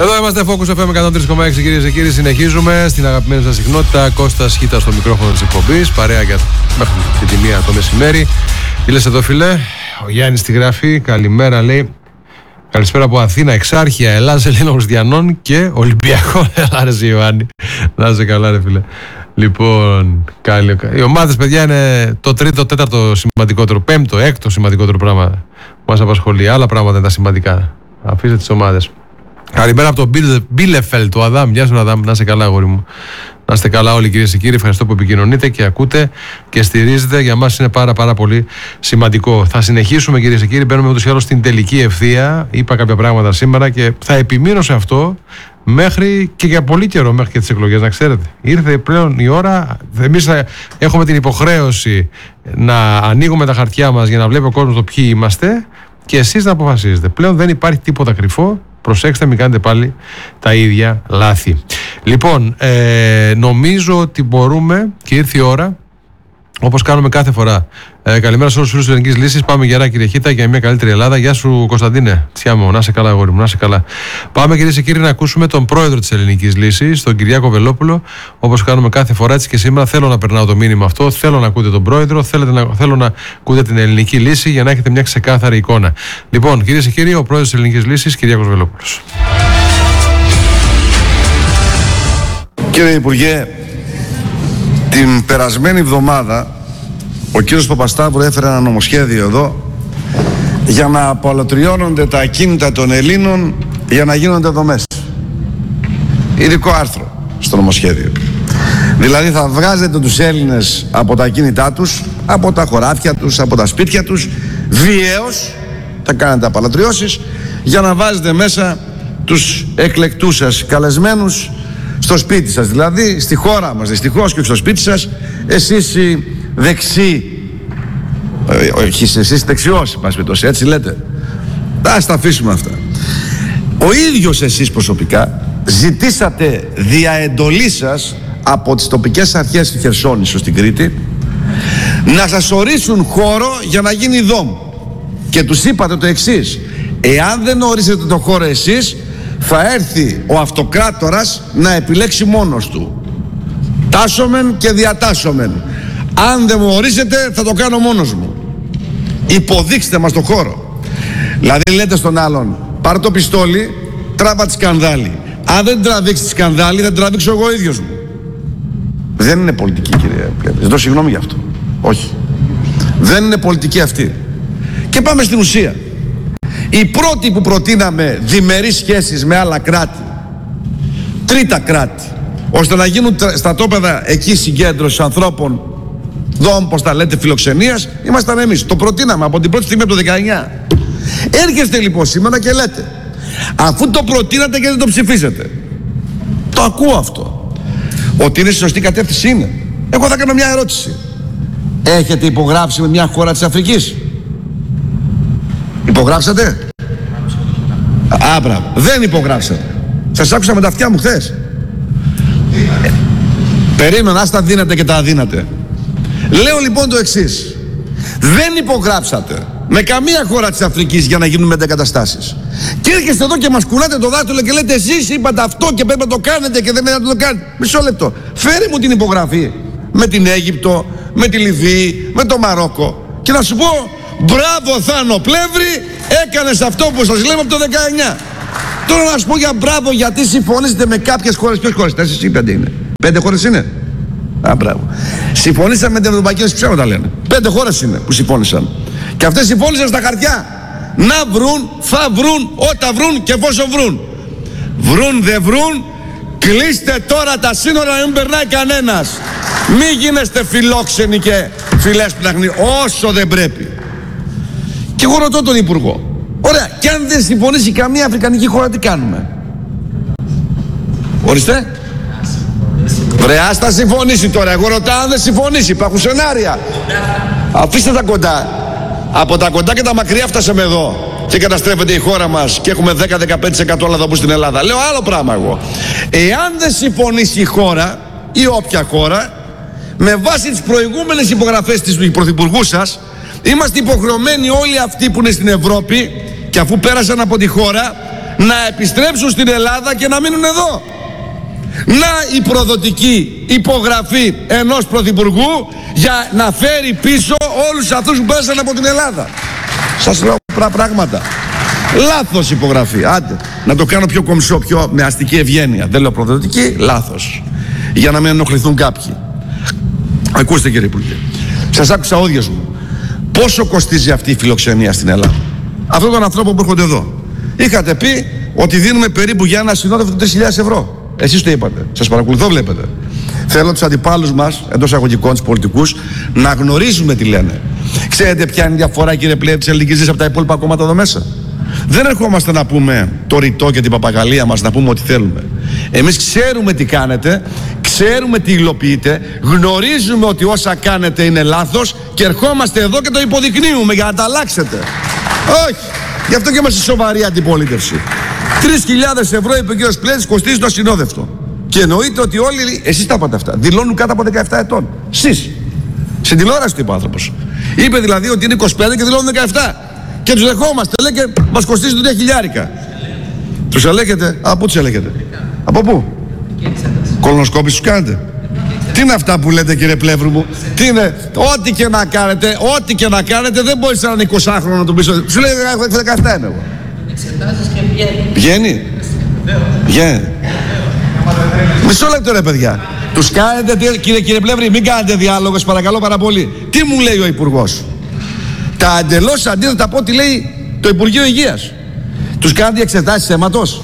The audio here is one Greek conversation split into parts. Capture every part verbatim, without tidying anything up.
Εδώ είμαστε, Focus εφ εμ εκατόν τρία κόμμα έξι, κυρίες και κύριοι. Συνεχίζουμε στην αγαπημένη σας συχνότητα. Κώστας Χίτα στο μικρόφωνο της εκπομπής. Παρέα για μέχρι και τη μία το μεσημέρι. Τι λες εδώ, φίλε? Ο Γιάννης τη γράφει. Καλημέρα, λέει. Καλησπέρα από Αθήνα, Εξάρχεια, Ελλάς, Ελλήνων Χριστιανών και Ολυμπιακό. Έλα, ρε Ιωάννη. Να είσαι καλά, ρε φίλε. Λοιπόν, καλή. Οι ομάδες, παιδιά, είναι το τρίτο, τέταρτο σημαντικότερο, πέμπτο, έκτο σημαντικότερο πράγμα που μας απασχολεί. Άλλα πράγματα είναι τα σημαντικά. Αφήστε τις ομάδες. Καλημέρα από τον Μπίλεφελ του Αδάμ. Γεια σου, Αδάμ, να είστε καλά, αγόρι μου. Να είστε καλά όλοι, κυρίες και κύριοι. Ευχαριστώ που επικοινωνείτε και ακούτε και στηρίζετε. Για μας είναι πάρα πάρα πολύ σημαντικό. Θα συνεχίσουμε, κυρίες και κύριοι. Μπαίνουμε ούτως ή άλλως στην τελική ευθεία. Είπα κάποια πράγματα σήμερα και θα επιμείνω σε αυτό μέχρι και για πολύ καιρό, μέχρι και τις εκλογές. Να ξέρετε, ήρθε πλέον η ώρα. Εμείς έχουμε την υποχρέωση να ανοίγουμε τα χαρτιά μας για να βλέπει ο κόσμος το ποιοι είμαστε και εσείς να αποφασίζετε. Πλέον δεν υπάρχει τίποτα κρυφό. Προσέξτε, μην κάνετε πάλι τα ίδια λάθη. Λοιπόν, ε, νομίζω ότι μπορούμε και ήρθε η ώρα, όπως κάνουμε κάθε φορά. Ε, καλημέρα σε όλους τους φίλους της Ελληνικής Λύσης. Πάμε γερά, κύριε Χίτα, για μια καλύτερη Ελλάδα. Γεια σου, Κωνσταντίνε. Τσιά μου, να είσαι καλά, αγόρι μου, να είσαι καλά. Πάμε, κυρίες και κύριοι, να ακούσουμε τον πρόεδρο της Ελληνικής Λύσης, τον Κυριάκο Βελόπουλο. Όπως κάνουμε κάθε φορά, έτσι και σήμερα. Θέλω να περνάω το μήνυμα αυτό. Θέλω να ακούτε τον πρόεδρο. Θέλετε να, θέλω να ακούτε την Ελληνική Λύση για να έχετε μια ξεκάθαρη εικόνα. Λοιπόν, κυρίες και κύριοι, ο πρόεδρος της Ελληνικής Λύσης, Κυριάκος Βελόπουλος. Κύριε Υπουργέ, την περασμένη εβδομάδα ο κύριος Παπασταύρου έφερε ένα νομοσχέδιο εδώ για να απολωτριώνονται τα ακίνητα των Ελλήνων για να γίνονται δομές. Ειδικό άρθρο στο νομοσχέδιο. Δηλαδή θα βγάζετε τους Έλληνες από τα ακίνητά τους, από τα χωράφια τους, από τα σπίτια τους, βιαίως θα κάνετε απολωτριώσεις για να βάζετε μέσα τους εκλεκτούς σας καλεσμένους στο σπίτι σας, δηλαδή στη χώρα μας, δυστυχώς, και στο σπίτι σας. Εσείς οι δεξιοί, ε, όχι εσείς δεξιός, έτσι λέτε. Ας τα αφήσουμε αυτά. Ο ίδιος εσείς προσωπικά ζητήσατε δια εντολή σας από τις τοπικές αρχές του Χερσόνησου στην Κρήτη να σας ορίσουν χώρο για να γίνει δόμ. Και τους είπατε το εξής: εάν δεν ορίσετε το χώρο εσείς, θα έρθει ο αυτοκράτορας να επιλέξει μόνος του. Τάσομεν και διατάσομεν. Αν δεν μου ορίσετε, θα το κάνω μόνος μου. Υποδείξτε μας το χώρο. Δηλαδή λέτε στον άλλον, πάρε το πιστόλι, τράβα τη σκανδάλη. Αν δεν τραβήξει τη σκανδάλη, θα τραβήξω εγώ ίδιος μου. Δεν είναι πολιτική, κύριε Πλεύρη. Ζητώ συγγνώμη γι' αυτό. Όχι. Δεν είναι πολιτική αυτή. Και πάμε στην ουσία. Οι πρώτοι που προτείναμε διμερείς σχέσεις με άλλα κράτη, τρίτα κράτη, ώστε να γίνουν στρατόπεδα εκεί συγκέντρωσης ανθρώπων, δόμ, πώς τα λέτε, φιλοξενίας, ήμασταν εμείς. Το προτείναμε από την πρώτη στιγμή, από το δεκαεννιά. Έρχεστε λοιπόν σήμερα και λέτε, αφού το προτείνατε και δεν το ψηφίσετε. Το ακούω αυτό. Ότι είναι στη σωστή κατεύθυνση είναι. Εγώ θα κάνω μια ερώτηση. Έχετε υπογράψει με μια χώρα της Αφρικής? Υπογράψατε? Α, μπράβο. Δεν υπογράψατε. Σας άκουσα με τα αυτιά μου χθες. Ε, περίμενα, ας τα δίνατε και τα αδύνατε. Λέω λοιπόν το εξής. Δεν υπογράψατε με καμία χώρα της Αφρικής για να γίνουν μετεγκαταστάσεις. Και έρχεστε εδώ και μας κουνάτε το δάχτυλο και λέτε εσείς είπατε αυτό και πρέπει να το κάνετε και δεν πρέπει να το κάνετε. Μισό λεπτό. Φέρε μου την υπογραφή με την Αίγυπτο, με τη Λιβύη, με το Μαρόκο. Και να σου πω, μπράβο Θάνο Πλεύρη, έκανες αυτό που σας λέμε από το δεκαεννιά. Τώρα να σου πω για μπράβο, γιατί συμφωνήσετε με κάποιες χώρες. Ποιες χώρες? Τέσσερις ή πέντε είναι? Πέντε χώρες είναι. Α, μπράβο. Συμφωνήσαμε με την Ευρωπαϊκή Ένωση, ψέματα λένε. Πέντε χώρες είναι που συμφώνησαν. Και αυτές συμφώνησαν στα χαρτιά. Να βρουν, θα βρουν, όταν βρουν και εφόσον βρουν. Βρουν, δεν βρουν. Κλείστε τώρα τα σύνορα να μην περνάει κανένας. Μην γίνεστε φιλόξενοι και φιλές πναχνοί όσο δεν πρέπει. Και εγώ ρωτώ τον Υπουργό, ωραία, και αν δεν συμφωνήσει καμία αφρικανική χώρα, τι κάνουμε? Ορίστε. Βρε, ας τα συμφωνήσει τώρα. Εγώ ρωτάω αν δεν συμφωνήσει. Υπάρχουν σενάρια. Αφήστε τα κοντά. Από τα κοντά και τα μακριά φτάσαμε εδώ και καταστρέφεται η χώρα μας και έχουμε δέκα με δεκαπέντε τοις εκατό λαδοπούς στην Ελλάδα. Λέω άλλο πράγμα εγώ. Εάν δεν συμφωνήσει η χώρα ή όποια χώρα, με βάση τις προηγούμενες υπογραφές της Πρωθυπουργού σας, είμαστε υποχρεωμένοι όλοι αυτοί που είναι στην Ευρώπη και αφού πέρασαν από τη χώρα να επιστρέψουν στην Ελλάδα και να μείνουν εδώ. Να η προδοτική υπογραφή ενός πρωθυπουργού για να φέρει πίσω όλους αυτούς που πέρασαν από την Ελλάδα. Σας λέω πράγματα. Λάθος υπογραφή. Άντε, να το κάνω πιο κομψό, πιο με αστική ευγένεια. Δεν λέω προδοτική, λάθος. Για να μην ενοχληθούν κάποιοι. Ακούστε κύριε Υπουργέ, σας άκουσα όδιες μου. Πόσο κοστίζει αυτή η φιλοξενία στην Ελλάδα? Αυτόν τον ανθρώπο που έρχονται εδώ. Είχατε πει ότι δίνουμε περίπου για ένα συνόδευτο τρεις χιλιάδες ευρώ. Εσείς το είπατε. Σας παρακολουθώ, βλέπετε. Θέλω τους αντιπάλους μας, εντός αγωγικών, τους πολιτικούς, να γνωρίζουμε τι λένε. Ξέρετε ποια είναι η διαφορά, κύριε Πλεύρη, της ελληνικής λύσης από τα υπόλοιπα κόμματα εδώ μέσα? Δεν ερχόμαστε να πούμε το ρητό και την παπαγαλία μας, να πούμε ό,τι θέλουμε. Εμείς ξέρουμε τι κάνετε, ξέρουμε τι υλοποιείτε, γνωρίζουμε ότι όσα κάνετε είναι λάθος και ερχόμαστε εδώ και το υποδεικνύουμε για να τα αλλάξετε. Όχι, γι' αυτό και είμαστε σοβαρή αντιπολίτευση. Τρεις χιλιάδες ευρώ, είπε ο κ. Πλεύρης, κοστίζει το ασυνόδευτο. Και εννοείται ότι όλοι, εσείς τα είπατε αυτά, δηλώνουν κάτω από δεκαεπτά ετών. Εσείς. Στην τηλεόραση το είπε ο άνθρωπος. Είπε δηλαδή ότι είναι είκοσι πέντε και δηλώνουν δεκαεπτά. Και τους δεχόμαστε, λέει, και μας κοστίζει τρία χιλιάρικα. Τους ελέγχετε? Από πού τους ελέγχετε? Από πού? Κολονοσκόπηση τους κάνετε? Τι είναι αυτά που λέτε, κύριε Πλεύρου μου? Τι είναι? Ό,τι και να κάνετε, ό,τι και να κάνετε, δεν μπορείς να είναι εικοσάχρονο να τον πεις. Σου λέει δεκαεπτά είμαι εγώ. Εξετάσεις και βγαίνει. Βγαίνει. Βγαίνει. Μισό λεπτό ρε παιδιά. Τους κάνετε, κύριε, κύριε Πλεύρη, μην κάνετε διάλογο, σας παρακαλώ πάρα πολύ. Τι μου λέει ο Υπουργός? Τα εντελώς αντίθετα από ό,τι λέει το Υπουργείο Υγείας. Τους κάνετε εξετάσεις αίματος?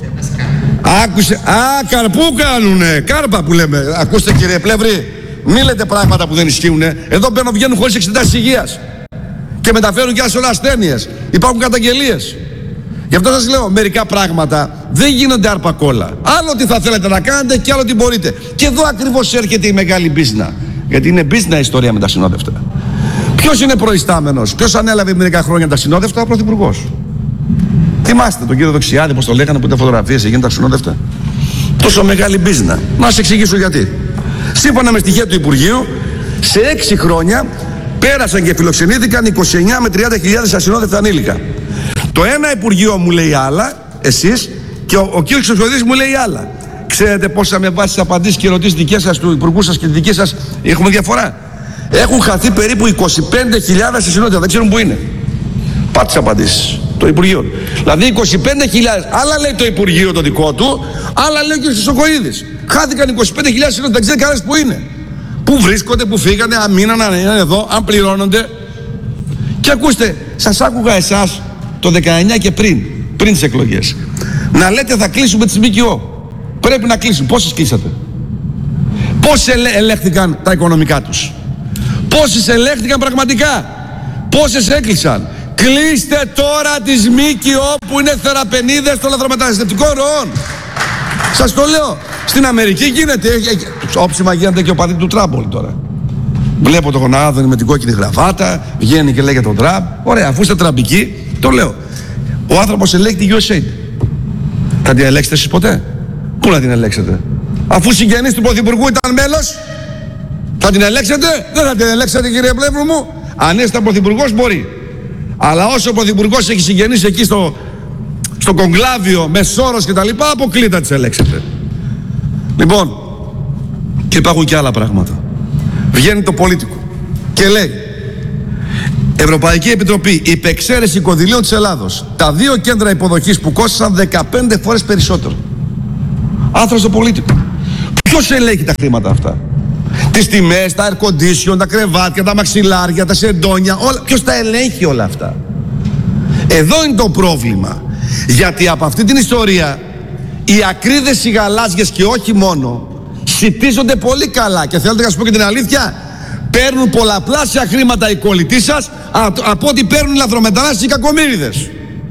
Άκουσε, α, καρπού κάνουνε, κάρπα που λέμε. Ακούστε κύριε Πλεύρη, μη λέτε πράγματα που δεν ισχύουν. Εδώ μπαίνουν, βγαίνουν χωρίς εξετάσεις υγείας. Και μεταφέρουν και άλλες όλα ασθένειες. Υπάρχουν καταγγελίες. Γι' αυτό σας λέω, μερικά πράγματα δεν γίνονται αρπακόλα. Άλλο τι θα θέλετε να κάνετε και άλλο τι μπορείτε. Και εδώ ακριβώς έρχεται η μεγάλη μπίζνα. Γιατί είναι μπίζνα η ιστορία με τα συνόδευτα. Ποιος είναι προϊστάμενος, ποιος ανέλαβε μερικά χρόνια τα συνόδευτα? Ο Πρωθυπουργός. Θυμάστε τον κύριο Δοξιάδη, πώς το λέγανε, που ήταν φωτογραφίες, έγινε τα συνόδευτα. Τόσο μεγάλη μπίζνα. Να σας εξηγήσω γιατί. Σύμφωνα με στοιχεία του Υπουργείου, σε έξι χρόνια πέρασαν και φιλοξενήθηκαν είκοσι εννιά με τριάντα χιλιάδες ασυνόδευτα ανήλικα. Το ένα Υπουργείο μου λέει άλλα, εσείς, και ο, ο κύριος Χρυσοδίδης μου λέει άλλα. Ξέρετε πόσα με βάση τις απαντήσεις και ερωτήσεις δικές σας, του Υπουργού σας και τη δική σας, έχουμε διαφορά? Έχουν χαθεί περίπου είκοσι πέντε χιλιάδες ασυνόδευτα, δεν ξέρουν που είναι. Πάτε τις απαντήσεις, το Υπουργείο. Δηλαδή είκοσι πέντε χιλιάδες, άλλα λέει το Υπουργείο το δικό του, άλλα λέει ο κ. Χρυσοκοΐδης. Χάθηκαν είκοσι πέντε χιλιάδες ασυνόδευτα, δεν ξέρει κανένας που είναι. Πού βρίσκονται, πού φύγανε, αν μείνανε, αν είναι εδώ, αν πληρώνονται. Και ακούστε, σας άκουγα εσάς το δεκαεννιά και πριν, πριν τις εκλογές, να λέτε θα κλείσουμε τις ΜΚΟ. Πρέπει να κλείσουν. Πόσες κλείσατε? Πόσες ελέγχθηκαν τα οικονομικά τους? Πόσες ελέγχθηκαν πραγματικά? Πόσες έκλεισαν? Κλείστε τώρα τις ΜΚΟ που είναι θεραπενίδες των λαθρομεταναστευτικών ροών. Σας το λέω. Στην Αμερική γίνεται. Όψιμα γίνεται και ο πατήρ του Τραμπ όλοι τώρα. Βλέπω τον Γονάδωνη με την κόκκινη γραβάτα, βγαίνει και λέει για τον Τραμπ. Ωραία, αφού είστε τραμπικοί, το λέω. Ο άνθρωπος ελέγχει τη γιου ες έι. Θα την ελέγξετε εσείς ποτέ? Πού να την ελέγξετε? Αφού συγγενής του Πρωθυπουργού ήταν μέλος, θα την ελέγξετε? Δεν θα την ελέγξετε, κύριε Πλεύρου μου. Αν είστε Πρωθυπουργός μπορεί. Αλλά όσο ο Πρωθυπουργός έχει συγγενείς εκεί στο, στο κογκλάβιο με Σόρος και τα λοιπά, αποκλείται να τις ελέγξετε. Λοιπόν, και υπάρχουν και άλλα πράγματα. Βγαίνει το πολίτικο και λέει: Ευρωπαϊκή Επιτροπή, υπεξαίρεση κονδυλίων της Ελλάδος. Τα δύο κέντρα υποδοχής που κόστησαν δεκαπέντε φορές περισσότερο. Άνθρωπος στο πολίτικο. Ποιος ελέγχει τα χρήματα αυτά? Τις τιμές, τα air condition, τα κρεβάτια, τα μαξιλάρια, τα σεντόνια, όλα. Ποιος τα ελέγχει όλα αυτά? Εδώ είναι το πρόβλημα. Γιατί από αυτή την ιστορία οι ακρίδες οι γαλάζιες και όχι μόνο σιτίζονται πολύ καλά. Και θέλετε να σας πω και την αλήθεια, παίρνουν πολλαπλάσια χρήματα οι κολλητοί σας από ό,τι παίρνουν οι λαθρομετανάστες οι κακομοίριδες.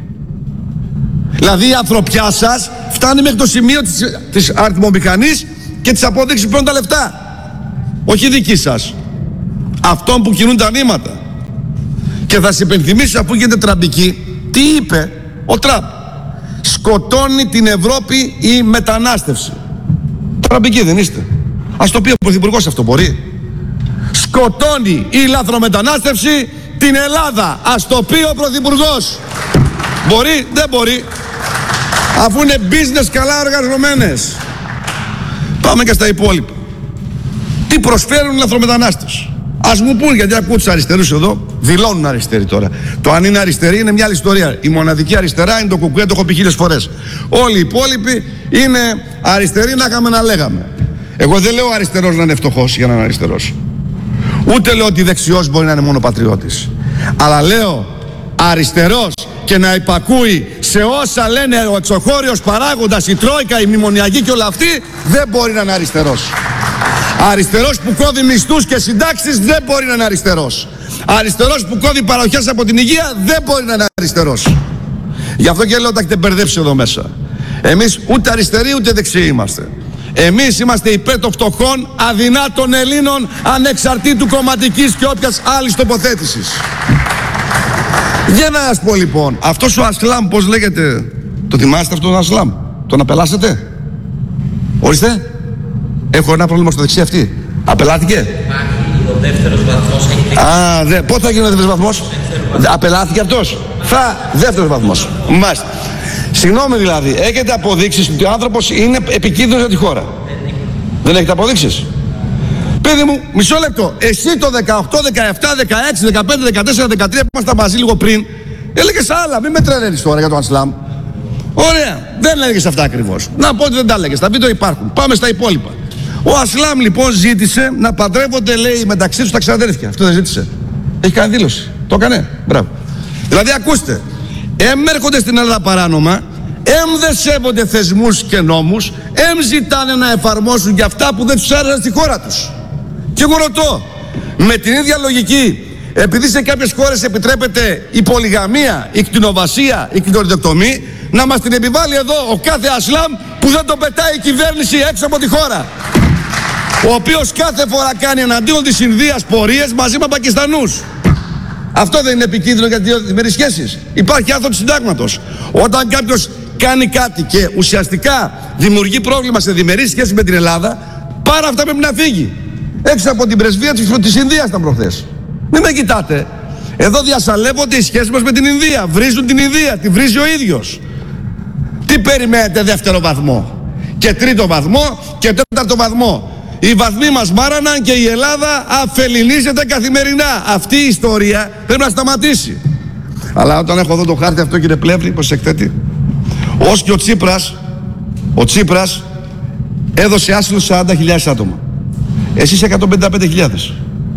Δηλαδή η ανθρωπιά σας φτάνει μέχρι το σημείο της, της αριθμομηχανής και της απόδειξης που παίρνουν τα λεφτά. Όχι δική σας. Αυτών που κινούν τα νήματα. Και θα σας υπενθυμίσω, αφού γίνεται τραμπική, τι είπε ο Τραμπ? Σκοτώνει την Ευρώπη η μετανάστευση. Τραμπική δεν είστε? Ας το πει ο Πρωθυπουργός αυτό, μπορεί? Σκοτώνει η λαθρομετανάστευση την Ελλάδα. Ας το πει ο Πρωθυπουργός. Μπορεί? Δεν μπορεί. Αφού είναι business καλά οργανωμένες. Πάμε και στα υπόλοιπα. Τι προσφέρουν οι λαθρομετανάστες. Ας μου πούν, γιατί ακούω τους αριστερούς εδώ, δηλώνουν αριστεροί τώρα. Το αν είναι αριστεροί είναι μια άλλη ιστορία. Η μοναδική αριστερά είναι το κουκουέ, το έχω πει χίλιες φορές. Όλοι οι υπόλοιποι είναι αριστεροί, να είχαμε να λέγαμε. Εγώ δεν λέω αριστερός να είναι φτωχός για να είναι αριστερός. Ούτε λέω ότι δεξιός μπορεί να είναι μόνο πατριώτης. Αλλά λέω αριστερός και να υπακούει σε όσα λένε ο εξωχώριος παράγοντας, η Τρόικα, η μνημονιακή και όλα αυτή, δεν μπορεί να είναι αριστερός. Αριστερός που κόβει μισθούς και συντάξεις δεν μπορεί να είναι αριστερός. Αριστερός που κόβει παροχές από την υγεία δεν μπορεί να είναι αριστερός. Γι' αυτό και λέω τα έχετε μπερδέψει εδώ μέσα. Εμείς ούτε αριστεροί ούτε δεξιοί είμαστε. Εμείς είμαστε υπέρ των φτωχών, αδυνάτων Ελλήνων, ανεξαρτήτου κομματικής και όποιας άλλης τοποθέτησης. Για να σας πω λοιπόν, αυτός ο Ασλάμ, πώς λέγεται, το θυμάστε αυτόν τον Ασλάμ, τον απελάσετε? Ορίστε, έχω ένα πρόβλημα στο δεξί αυτή. Απελάθηκε? Ο δεύτερος βαθμός έχει... Α, δε, πότε θα γίνει ο δεύτερος βαθμός? Απελάθηκε αυτός? Θα, δεύτερος βαθμός. Μάλιστα. Συγγνώμη δηλαδή, έχετε αποδείξεις ότι ο άνθρωπος είναι επικίνδυνος για τη χώρα? Δεν έχετε αποδείξεις? Παιδί μου, μισό λεπτό. Εσύ το δεκαοκτώ, δεκαεπτά, δεκαέξι, δεκαπέντε, δεκατέσσερα, δεκατρία που ήμασταν μαζί λίγο πριν, έλεγες άλλα. Μην με τρελαίνεις τώρα για τον Ασλάμ. Ωραία, δεν έλεγες αυτά ακριβώς. Να πω ότι δεν τα έλεγες. Τα βίντεο υπάρχουν. Πάμε στα υπόλοιπα. Ο Ασλάμ λοιπόν ζήτησε να παντρεύονται, λέει, μεταξύ τους τα ξαδέρφια. Αυτό δεν ζήτησε? Έχει κάνει δήλωση. Το έκανε. Μπράβο. Δηλαδή, ακούστε. Εμ έρχονται στην Ελλάδα παράνομα, εμ δεν σέβονται θεσμούς και νόμους, εμ ζητάνε να εφαρμόσουν και αυτά που δεν τους άρεσαν στη χώρα τους. Και εγώ ρωτώ, με την ίδια λογική, επειδή σε κάποιες χώρες επιτρέπεται η πολυγαμία, η κτηνοβασία, η κτηνοδεκτομή, να μας την επιβάλλει εδώ ο κάθε Ασλάμ που δεν τον πετάει η κυβέρνηση έξω από τη χώρα, ο οποίος κάθε φορά κάνει εναντίον της Ινδίας πορείες μαζί με Πακιστανούς. Αυτό δεν είναι επικίνδυνο για τις διμερείς σχέσεις? Υπάρχει άρθρο του συντάγματος. Όταν κάποιος κάνει κάτι και ουσιαστικά δημιουργεί πρόβλημα σε διμερείς σχέσεις με την Ελλάδα, πάρα αυτά πρέπει να φύγει. Έξω από την πρεσβεία της Ινδίας ήταν προχθές. Μην με κοιτάτε. Εδώ διασαλεύονται οι σχέσεις μας με την Ινδία. Βρίζουν την Ινδία, τη βρίζει ο ίδιος. Τι περιμένετε δεύτερο βαθμό? Και τρίτο βαθμό και τέταρτο βαθμό. Οι βαθμοί μας μάραναν και η Ελλάδα αφελινίζεται καθημερινά. Αυτή η ιστορία πρέπει να σταματήσει. Αλλά όταν έχω εδώ το χάρτη αυτό, κύριε Πλεύρη, προσεκτέτη, ως και ο Τσίπρας, ο Τσίπρας έδωσε άσυλο σε σαράντα χιλιάδες άτομα. Εσείς εκατόν πενήντα πέντε χιλιάδες.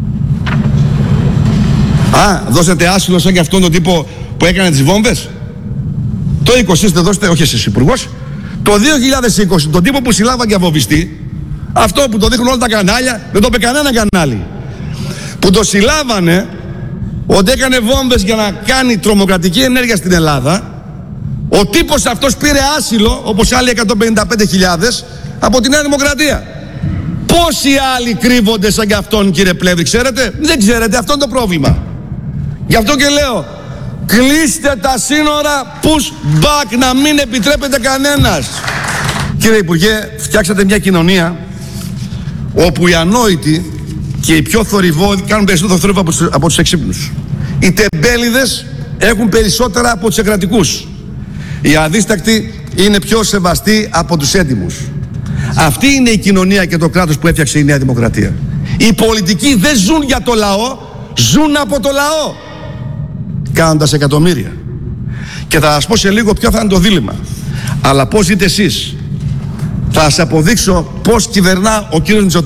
Α, δώσετε άσυλο σαν και αυτόν τον τύπο που έκανε τις βόμβες? Το είκοσι είστε δώσετε, όχι εσείς υπουργός. Το δύο χιλιάδες είκοσι, τον τύπο που συλλάβαν και βομβιστή, αυτό που το δείχνουν όλα τα κανάλια, δεν το είπε κανένα κανάλι, που το συλλάβανε ότι έκανε βόμβες για να κάνει τρομοκρατική ενέργεια στην Ελλάδα, ο τύπος αυτός πήρε άσυλο, όπως άλλοι εκατόν πενήντα πέντε χιλιάδες, από τη Νέα Δημοκρατία. Πόσοι άλλοι κρύβονται σαν και αυτόν, κύριε Πλεύρη, ξέρετε? Δεν ξέρετε, αυτό είναι το πρόβλημα. Γι' αυτό και λέω, κλείστε τα σύνορα, push back, να μην επιτρέπεται κανένας. Κύριε Υπουργέ, φτιάξατε μια κοινωνία όπου οι ανόητοι και οι πιο θορυβόοι κάνουν περισσότερο θόρυβο από, από τους εξύπνους. Οι τεμπέληδες έχουν περισσότερα από τους εκκρατικούς. Οι αδίστακτοι είναι πιο σεβαστοί από τους έντιμους. Αυτή είναι η κοινωνία και το κράτος που έφτιαξε η Νέα Δημοκρατία. Οι πολιτικοί δεν ζουν για το λαό, ζουν από το λαό, κάνοντας εκατομμύρια. Και θα σας πω σε λίγο ποιο θα είναι το δίλημμα. Αλλά πώς ζείτε εσείς? Θα σας αποδείξω πώς κυβερνά ο κύριος Μητσοτάκης.